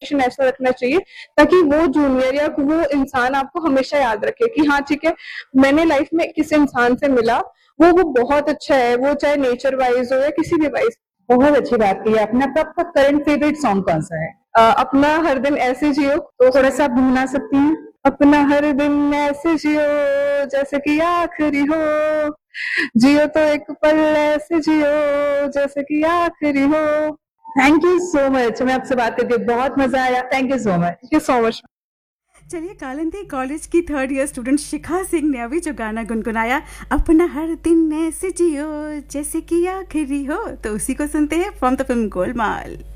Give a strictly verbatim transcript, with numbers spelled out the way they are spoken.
Conversation ऐसा रखना चाहिए ताकि वो जूनियर या वो इंसान आपको हमेशा याद रखे कि हाँ ठीक है, मैंने लाइफ में किस इंसान से मिला, वो वो बहुत अच्छा है, वो चाहे नेचर वाइज हो या किसी भी वाइज। बहुत अच्छी बात की आपने। आपका आपका करंट फेवरेट सॉन्ग कौन सा है? uh, अपना हर दिन ऐसे जियो। तो थोड़ा सा आप गुनगुना सकती हैं? अपना हर दिन ऐसे जियो जैसे कि आखिरी हो, जियो तो एक पल ऐसे जियो जैसे कि आखिरी हो। थैंक यू सो मच, हमें आपसे बात करके बहुत मजा आया। Thank you so much. Thank you so much. चलिए, कालिंदी कॉलेज की थर्ड ईयर स्टूडेंट शिखा सिंह ने अभी जो गाना गुनगुनाया, अपना हर दिन ऐसे जियो जैसे कि आखिरी हो, तो उसी को सुनते हैं फ्रॉम द फिल्म गोलमाल।